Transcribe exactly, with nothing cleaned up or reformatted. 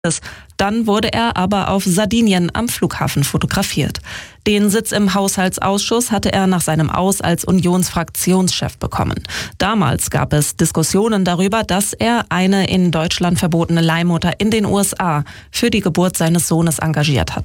Dann wurde er aber auf Sardinien am Flughafen fotografiert. Den Sitz im Haushaltsausschuss hatte er nach seinem Aus als Unionsfraktionschef bekommen. Damals gab es Diskussionen darüber, dass er eine in Deutschland verbotene Leihmutter in den U S A für die Geburt seines Sohnes engagiert hat.